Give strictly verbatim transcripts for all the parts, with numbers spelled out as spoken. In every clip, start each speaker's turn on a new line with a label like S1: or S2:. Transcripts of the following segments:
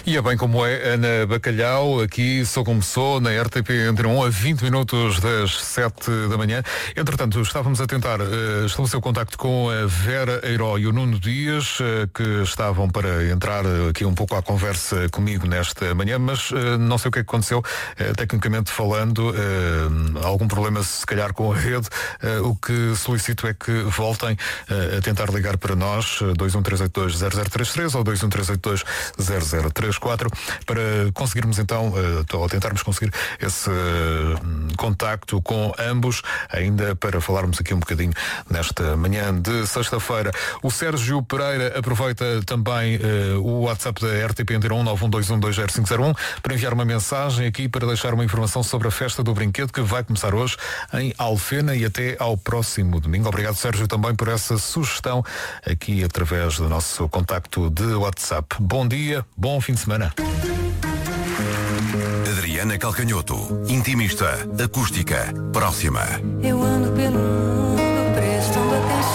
S1: E é bem como é, Ana Bacalhau, aqui só começou na R T P Antena um a vinte minutos das sete da manhã. Entretanto, estávamos a tentar uh, estabelecer o contacto com a Vera Eiró e o Nuno Dias, uh, que estavam para entrar uh, aqui um pouco à conversa comigo nesta manhã, mas uh, não sei o que é que aconteceu, uh, tecnicamente falando, uh, algum problema se calhar com a rede. Uh, o que solicito é que voltem uh, a tentar ligar para nós, uh, dois um três oito dois zero zero três três ou dois um três oito dois zero zero três quatro, para conseguirmos então, ou tentarmos conseguir esse contacto com ambos, ainda para falarmos aqui um bocadinho nesta manhã de sexta-feira. O Sérgio Pereira aproveita também uh, o WhatsApp da R T P Antena um nove um dois um dois zero cinco zero um para enviar uma mensagem aqui para deixar uma informação sobre a festa do brinquedo que vai começar hoje em Alfena e até ao próximo domingo. Obrigado, Sérgio, também por essa sugestão aqui através do nosso contacto de WhatsApp. Bom dia, bom fim de semana.
S2: Adriana Calcanhoto, intimista, acústica, próxima.
S3: Eu ando pelo mundo prestando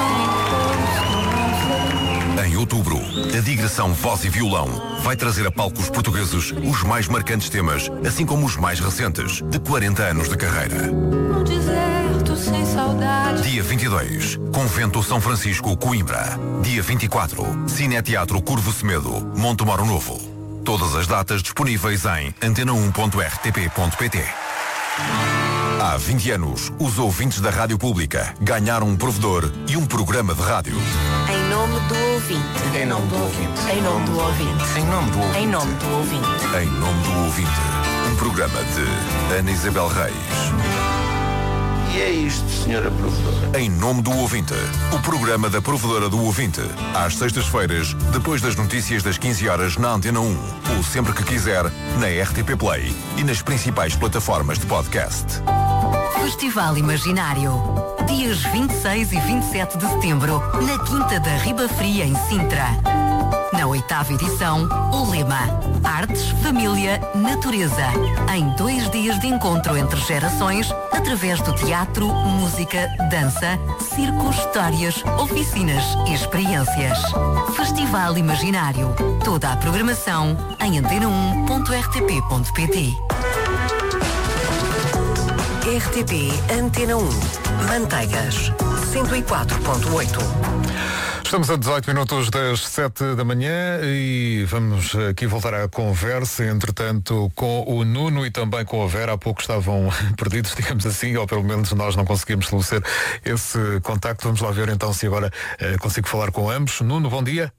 S3: atenção em.
S2: Em outubro, a digressão Voz e Violão vai trazer a palcos portugueses os mais marcantes temas, assim como os mais recentes, de quarenta anos de carreira.
S3: No deserto sem saudade.
S2: Dia vinte e dois, Convento São Francisco, Coimbra. Dia vinte e quatro, Cineteatro Curvo Semedo, Montemoro Novo. Todas as datas disponíveis em antena um ponto r t p ponto p t. Há vinte anos, os ouvintes da Rádio Pública ganharam um provedor e um programa de rádio.
S4: Em nome do ouvinte.
S5: Em nome do ouvinte.
S4: Em nome do ouvinte.
S5: Em nome do ouvinte.
S4: Em nome do ouvinte.
S2: Em nome do ouvinte. Um programa de Ana Isabel Reis.
S5: E é isto, senhora provedora.
S2: Em nome do ouvinte, o programa da provedora do ouvinte. Às sextas-feiras, depois das notícias das quinze horas na Antena um. Ou sempre que quiser, na R T P Play e nas principais plataformas de podcast.
S6: Festival Imaginário. Dias vinte e seis e vinte e sete de setembro, na Quinta da Riba Fria, em Sintra. Na oitava edição, o lema Artes, Família, Natureza. Em dois dias de encontro entre gerações, através do teatro, música, dança, circo, histórias, oficinas e experiências. Festival Imaginário. Toda a programação em antena um ponto r t p ponto p t.
S4: R T P Antena um. Manteigas. cento e quatro ponto oito.
S1: Estamos a dezoito minutos das sete da manhã e vamos aqui voltar à conversa, entretanto, com o Nuno e também com a Vera. Há pouco estavam perdidos, digamos assim, ou pelo menos nós não conseguimos estabelecer esse contacto. Vamos lá ver então se agora uh, consigo falar com ambos. Nuno, bom dia.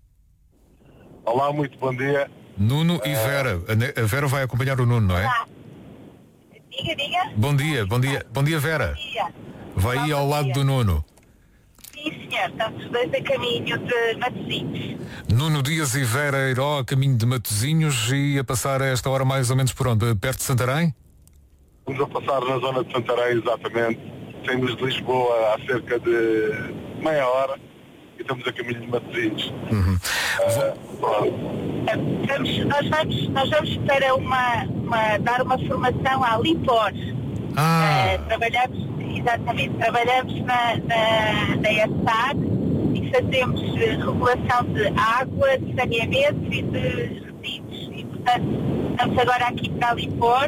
S7: Olá, muito bom dia.
S1: Nuno e Vera. A Vera vai acompanhar o Nuno, não é?
S8: Olá. Diga, diga.
S1: Bom dia, bom dia. Bom dia, Vera.
S8: Bom dia.
S1: Vai aí ao lado do Nuno.
S8: Sim, senhor. Estamos os dois a caminho de Matosinhos.
S1: Nuno Dias e Vera Eiró a caminho de Matosinhos e a passar a esta hora mais ou menos por onde? Perto de Santarém?
S7: Estamos a passar na zona de Santarém, exatamente. Saímos de Lisboa há cerca de meia hora e estamos a caminho de Matosinhos.
S1: Uhum.
S7: Uh,
S8: Vamos, nós, vamos, nós vamos para uma, uma, dar uma formação à Lipor.
S1: Ah.
S8: Uh, trabalhamos, exatamente, trabalhamos na, na, na E S A D e fazemos uh, regulação de água, de saneamento e de resíduos. E, portanto, estamos agora aqui para a Lipor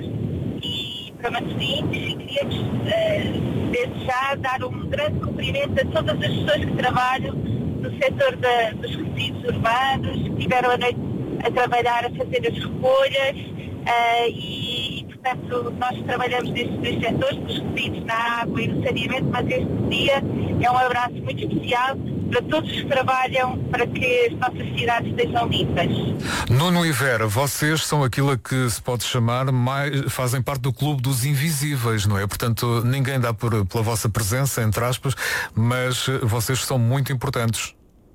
S8: e para Matosinhos e queríamos, uh, desde já, dar um grande cumprimento a todas as pessoas que trabalham no setor da, dos resíduos urbanos, que tiveram a noite a trabalhar, a fazer as recolhas uh, e, e, portanto, nós trabalhamos nestes dois setores, dos resíduos na água e no saneamento, mas este dia é um abraço muito especial para todos que trabalham para que as nossas cidades estejam limpas.
S1: Nuno e Vera, vocês são aquilo a que se pode chamar, mais, fazem parte do clube dos invisíveis, não é? Portanto, ninguém dá por, pela vossa presença, entre aspas, mas vocês são muito importantes.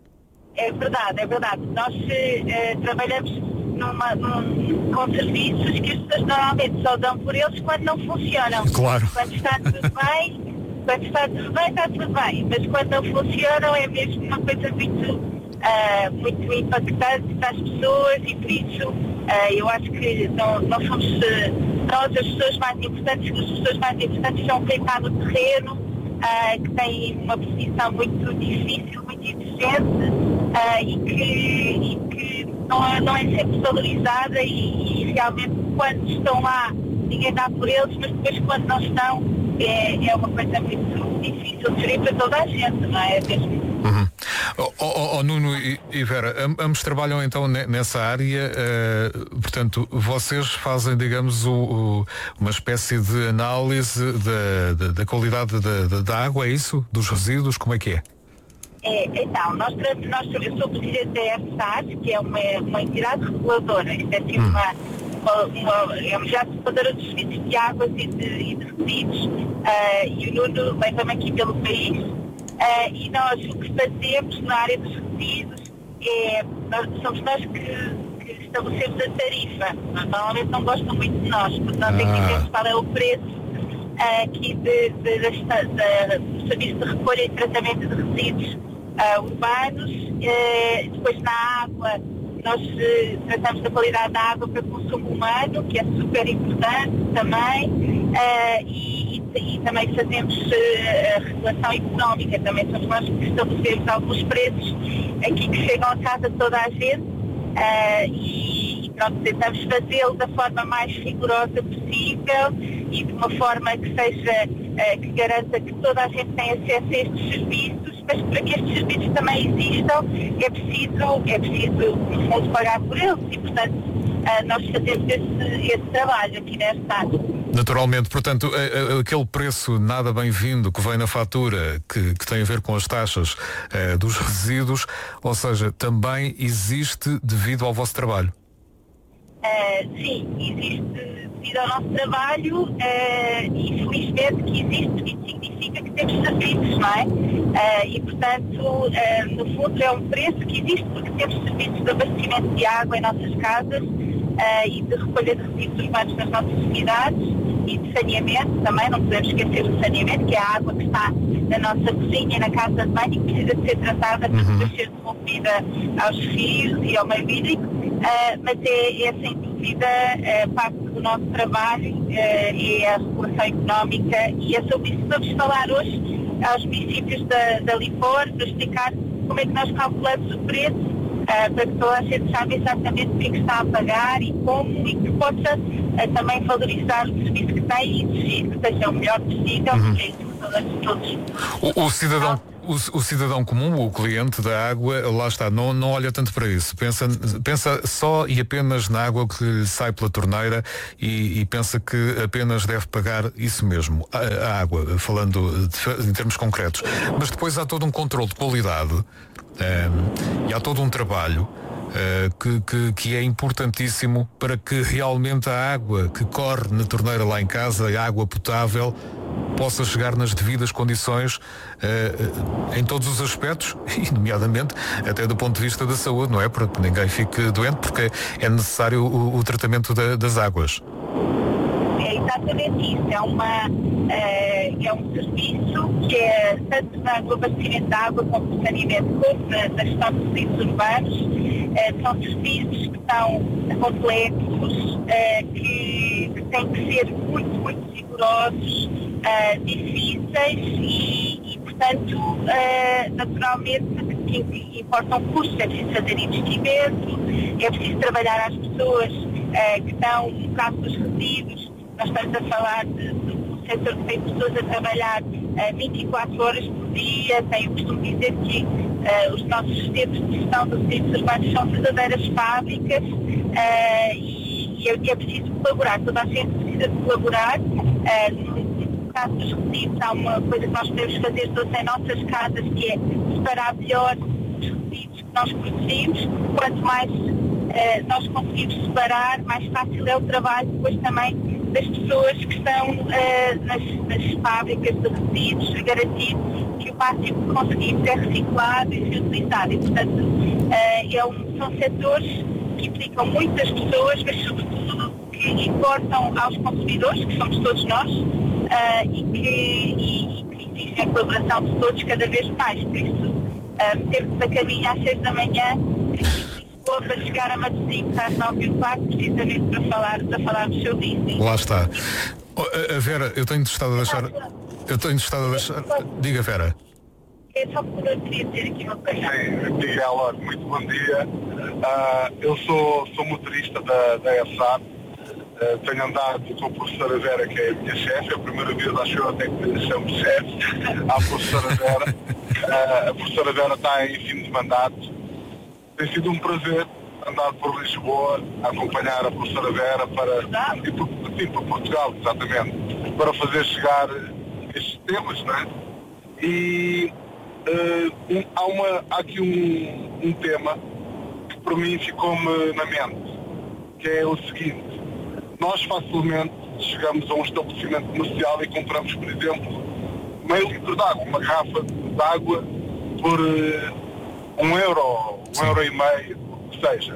S8: É verdade, é verdade. Nós eh, trabalhamos numa, num, com serviços que as pessoas normalmente só dão por eles quando não funcionam.
S1: Claro.
S8: Quando está tudo bem, quando está tudo bem, está tudo bem. Mas quando não funcionam é mesmo uma coisa muito, uh, muito impactante para as pessoas e por isso uh, eu acho que não, não somos uh, nós as pessoas mais importantes, as pessoas mais importantes são quem está no terreno, uh, que têm uma posição muito difícil, muito exigente uh, e, que, e que não é, não é sempre valorizada e, e realmente quando estão lá ninguém dá por eles, mas depois quando não estão é, é uma coisa muito difícil de gerir para toda a gente, não é? É mesmo.
S1: Uhum. Oh, oh, oh, Nuno e, e Vera, ambos trabalham então nessa área, uh, portanto, vocês fazem, digamos, o, o, uma espécie de análise da, da, da qualidade da, da, da água, é isso? Dos resíduos, como é que é?
S8: É, então, nós, nós, eu sou presidente da E R S A D, que é uma, uma entidade reguladora, isto é tipo hum. uma, uma, uma, é uma entidade reguladora dos serviços de águas e de, e de resíduos, uh, e o Nuno vem também aqui pelo país, uh, e nós o que fazemos na área dos resíduos é, nós, somos nós que, que estabelecemos a tarifa. Nós, normalmente não gostam muito de nós, porque nós é que temos para o preço uh, aqui de, de, de, de, do serviço de recolha e tratamento de resíduos Uh, urbanos, uh, depois na água nós uh, tratamos da qualidade da água para consumo humano, que é super importante também, uh, e, e, e também fazemos uh, a regulação económica, também somos nós que estabelecemos alguns preços aqui que chegam a casa de toda a gente uh, e, e pronto, tentamos fazê-lo da forma mais rigorosa possível e de uma forma que seja, uh, que garanta que toda a gente tenha acesso a estes serviços. Mas para que estes serviços também existam é preciso, é preciso no fundo, pagar por eles e, portanto, nós fazemos esse, esse trabalho aqui na Estado.
S1: Naturalmente, portanto, aquele preço nada bem-vindo que vem na fatura, que, que tem a ver com as taxas eh, dos resíduos, ou seja, também existe devido ao vosso trabalho?
S8: Uh, sim, existe devido ao nosso trabalho uh, e felizmente que existe, isso significa que temos serviços, não é? Uh, e portanto, uh, no fundo é um preço que existe porque temos serviços de abastecimento de água em nossas casas uh, e de recolha de resíduos urbanos nas nossas cidades e de saneamento também, não podemos esquecer do saneamento, que é a água que está na nossa cozinha e na casa de banho e que precisa de ser tratada para depois ser devolvida aos rios e ao meio hídrico. Uh, mas é, é sem dúvida uh, parte do nosso trabalho, uh, é a regulação económica e é sobre isso que vamos falar hoje aos municípios da, da Lipor, para explicar como é que nós calculamos o preço, uh, para que toda a gente saiba exatamente o que é que está a pagar e como e que possa uh, também valorizar o serviço que tem e exigir que seja o melhor possível, uhum. porque é isso que todos.
S1: O, o cidadão O, o cidadão comum, o cliente da água, lá está, não, não olha tanto para isso. Pensa, pensa só e apenas na água que lhe sai pela torneira e, e pensa que apenas deve pagar isso mesmo, a, a água, falando de, em termos concretos. Mas depois há todo um controle de qualidade um, e há todo um trabalho uh, que, que, que é importantíssimo para que realmente a água que corre na torneira lá em casa, a água potável, possa chegar nas devidas condições uh, em todos os aspectos e nomeadamente até do ponto de vista da saúde, não é? Para que ninguém fique doente, porque é necessário o, o tratamento da, das águas.
S8: É exatamente isso, é, uma, uh, é um serviço que é tanto no abastecimento da água como no saneamento como na, na gestão de resíduos urbanos. Uh, são serviços que são complexos, uh, que, que têm que ser muito, muito rigorosos, uh, difíceis e, e portanto, uh, naturalmente, que, que importam custos, é preciso fazer investimento, é preciso trabalhar às pessoas uh, que estão, no caso dos resíduos, nós estamos a falar de, de um setor que tem pessoas a trabalhar uh, vinte e quatro horas por dia, tenho o costume de dizer que uh, os nossos sistemas de gestão dos resíduos urbanos são verdadeiras fábricas uh, e, e, é, e é preciso colaborar, toda a gente precisa de colaborar. Uh, no caso dos resíduos há uma coisa que nós podemos fazer todos em nossas casas, que é separar melhor os resíduos que nós produzimos. Quanto mais uh, nós conseguimos separar, mais fácil é o trabalho depois também das pessoas que estão uh, nas, nas fábricas de resíduos, a garantir que o máximo que conseguimos é reciclado e reutilizado. E, portanto, uh, é um, são setores que implicam muitas pessoas, mas sobretudo que importam aos consumidores, que somos todos nós, uh, e, que, e, e que exigem a colaboração de todos cada vez mais. Por isso, uh, temos a caminho às seis da manhã, para chegar a Matosinhos às nove e um quarto, precisamente para, falar, para falarmos sobre isso.
S1: Lá está. A Vera, eu tenho estado a deixar... Eu tenho estado a deixar... Diga, Vera.
S8: É só porque eu queria dizer aqui uma coisa.
S7: Sim, Miguel, olha, muito bom dia. Uh, eu sou, sou motorista da, da E S A P. Uh, tenho andado com a professora Vera, que é a minha chefe. É a primeira vez, acho eu, até que me chamo chefe à professora Vera. Uh, a professora Vera está em fim de mandato. Tem sido um prazer andar por Lisboa, a acompanhar a professora Vera para, e por, sim, para Portugal, exatamente, para fazer chegar estes temas, não é? E uh, um, há, uma, há aqui um, um tema que para mim ficou-me na mente, que é o seguinte: nós facilmente chegamos a um estabelecimento comercial e compramos, por exemplo, meio litro de água, uma garrafa de água por uh, um euro, um Sim. euro e meio, o que seja.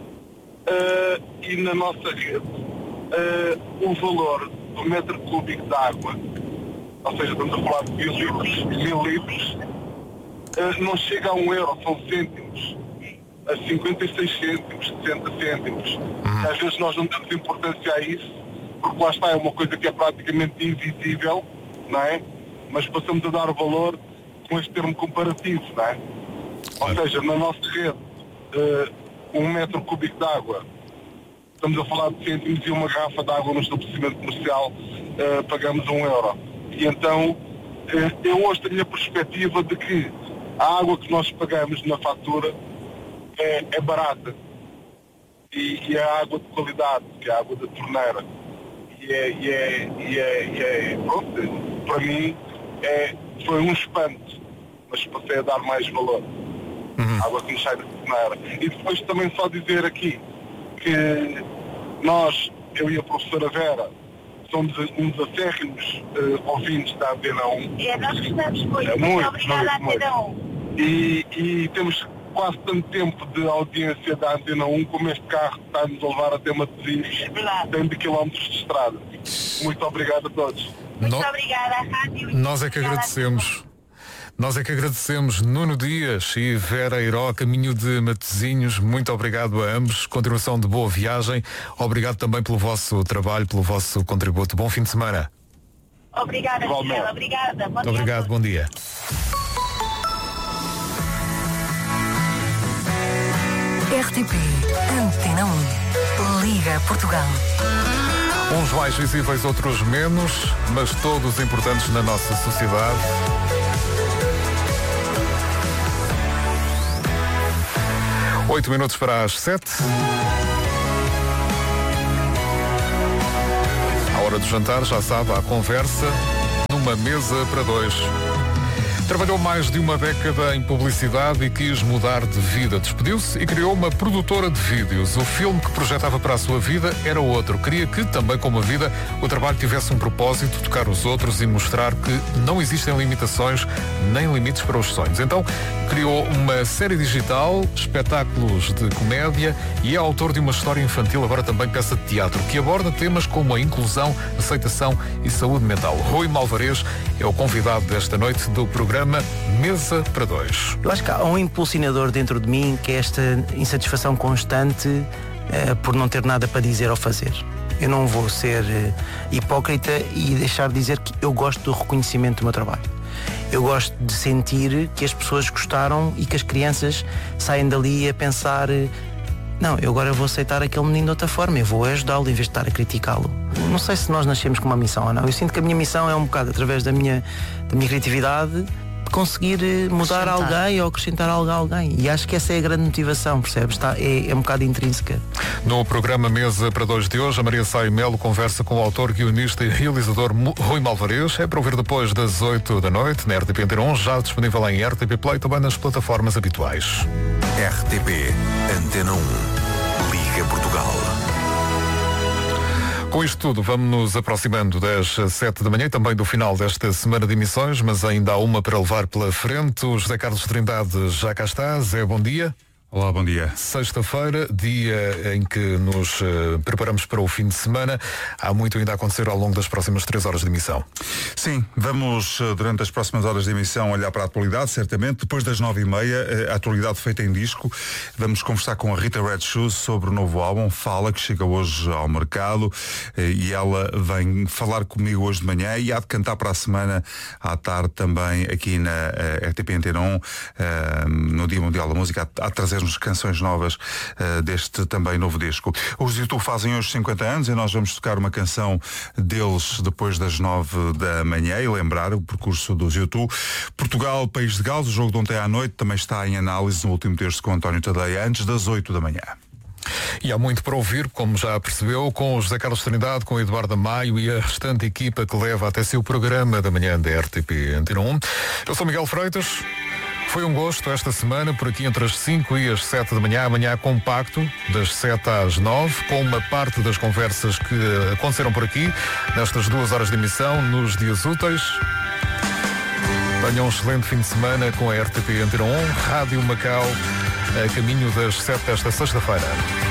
S7: Uh, e na nossa rede, uh, o valor do metro cúbico de água, ou seja, estamos a falar de mil litros, mil litros, uh, não chega a um euro, são cêntimos, a cinquenta e seis cêntimos, sessenta cêntimos. Uhum. Às vezes nós não damos importância a isso, porque lá está, é uma coisa que é praticamente invisível, não é? Mas passamos a dar valor com este termo comparativo, não é? Ou seja, na nossa rede, uh, um metro cúbico de água, estamos a falar de cêntimos, e uma garrafa de água no estabelecimento comercial uh, pagamos um euro. E então, uh, eu hoje tenho a perspectiva de que a água que nós pagamos na fatura é, é barata. E, e é água de qualidade, que é a água da torneira. E é, e é, e é, e é pronto, para mim é, foi um espanto, mas passei a dar mais valor. Uhum. A água que nos sai da torneira. E depois também só dizer aqui que nós, eu e a professora Vera, somos uns acérrimos uh, ouvintes da Antena um.
S8: É, nós gostamos muito.
S7: É, muito,
S8: obrigada à Antena um.
S7: E, e temos quase tanto tempo de audiência da Antena um como este carro está-nos a levar até Matosinhos, cem quilómetros de estrada. Muito obrigado a todos.
S8: Muito
S1: no...
S8: obrigada à rádio.
S1: Nós é que agradecemos. Nós é que agradecemos Nuno Dias e Vera Eiró, a caminho de Matosinhos. Muito obrigado a ambos. Continuação de boa viagem. Obrigado também pelo vosso trabalho, pelo vosso contributo. Bom fim de semana.
S8: Obrigada, Miguel. Obrigada. Bom
S1: Muito
S8: dia.
S1: Obrigado, bom dia.
S4: R T P Antena um. Liga Portugal.
S1: Uns mais visíveis, outros menos, mas todos importantes na nossa sociedade. Oito minutos para as sete. À hora do jantar, já sabe, há conversa numa mesa para dois. Trabalhou mais de uma década em publicidade e quis mudar de vida. Despediu-se e criou uma produtora de vídeos. O filme que projetava para a sua vida era outro. Queria que, também como a vida, o trabalho tivesse um propósito, tocar os outros e mostrar que não existem limitações nem limites para os sonhos. Então, criou uma série digital, espetáculos de comédia e é autor de uma história infantil, agora também peça de teatro, que aborda temas como a inclusão, aceitação e saúde mental. Rui Malvarez é o convidado desta noite do programa Mesa para Dois.
S9: Eu acho que há um impulsionador dentro de mim, que é esta insatisfação constante uh, por não ter nada para dizer ou fazer. Eu não vou ser uh, hipócrita e deixar de dizer que eu gosto do reconhecimento do meu trabalho. Eu gosto de sentir que as pessoas gostaram e que as crianças saem dali a pensar: não, eu agora vou aceitar aquele menino de outra forma, eu vou ajudá-lo em vez de estar a criticá-lo. Não sei se nós nascemos com uma missão ou não. Eu sinto que a minha missão é um bocado, através da minha, da minha criatividade, conseguir mudar alguém ou acrescentar algo a alguém. E acho que essa é a grande motivação, percebes? Está, é, é um bocado intrínseca.
S1: No programa Mesa para Dois de hoje, a Maria Saio Melo conversa com o autor, guionista e realizador Rui Malvarez. É para ouvir depois das oito da noite, na R T P Antena um, já disponível em R T P Play, também nas plataformas habituais.
S2: R T P Antena um. Liga Portugal.
S1: Com isto tudo, vamos nos aproximando das sete da manhã e também do final desta semana de emissões, mas ainda há uma para levar pela frente. O José Carlos Trindade já cá está. Zé, bom dia.
S10: Olá, bom dia.
S1: Sexta-feira, dia em que nos uh, preparamos para o fim de semana. Há muito ainda a acontecer ao longo das próximas três horas de emissão.
S10: Sim, vamos durante as próximas horas de emissão olhar para a atualidade, certamente. Depois das nove e meia, a atualidade feita em disco. Vamos conversar com a Rita Red Shoes sobre o novo álbum, Fala, que chega hoje ao mercado. E ela vem falar comigo hoje de manhã e há de cantar para a semana à tarde também aqui na uh, R T P Antena um, uh, no Dia Mundial da Música, a, a trazer canções novas uh, deste também novo disco. Os YouTube fazem hoje cinquenta anos e nós vamos tocar uma canção deles depois das nove da manhã e lembrar o percurso dos YouTube. Portugal, País de Gales, o jogo de ontem à noite também está em análise no último terço com António Tadeia, antes das oito da manhã.
S1: E há muito para ouvir, como já percebeu, com o José Carlos Trindade, com o Eduardo Maio e a restante equipa que leva até si o programa da manhã da R T P Antena um. Eu sou Miguel Freitas. Foi um gosto esta semana, por aqui entre as cinco e as sete da manhã, amanhã compacto, das sete às nove, com uma parte das conversas que aconteceram por aqui, nestas duas horas de emissão, nos dias úteis. Tenham um excelente fim de semana com a R T P Antena um, Rádio Macau, a caminho das sete desta sexta-feira.